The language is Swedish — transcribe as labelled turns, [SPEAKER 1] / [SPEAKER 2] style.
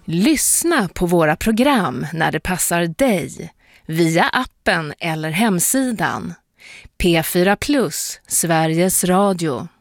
[SPEAKER 1] Lyssna på våra program när det passar dig via appen eller hemsidan. P4 Plus, Sveriges Radio.